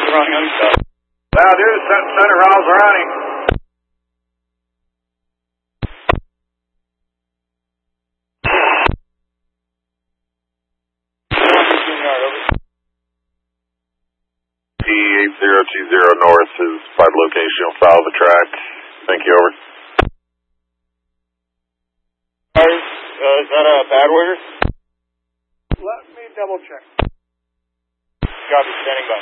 running on stuff. Now, dude, center rolls running. T8020 north is by the location. You'll follow the track. Thank you, over. Is that a bad order? Let me double check. Copy, standing by.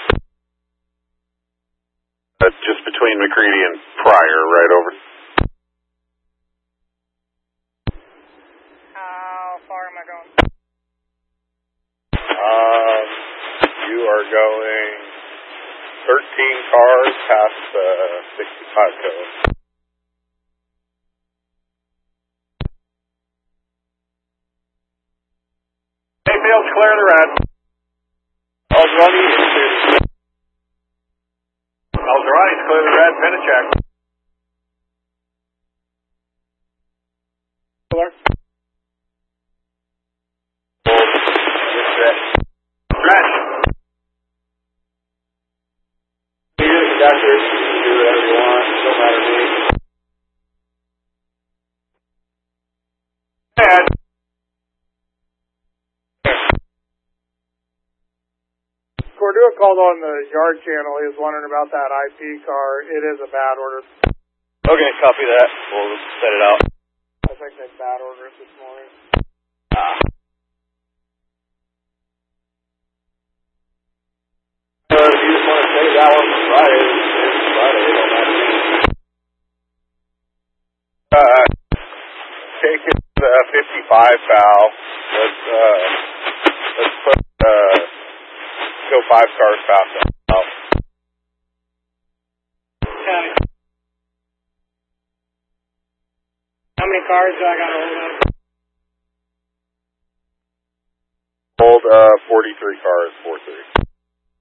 Just between McCready and Pryor, right over. How far am I going? You are going 13 cars past the 65 code. Hayfield's clear the red. Alzarani's clear. Alzarani's clear the red. Pin a check. Stretch. You got this. You can do whatever you want. Don't matter to me. And Cordua called on the yard channel. He was wondering about that IP car. It is a bad order. Okay, copy that. We'll set it out. I think they bad ordered it this morning. If you just want to save that one for Friday, it's Friday. It don't matter to me. Take it 55 foul. Let's put go 5 cars past out. Okay. How many cars do I got to hold of? Hold 43 cars, 4-3.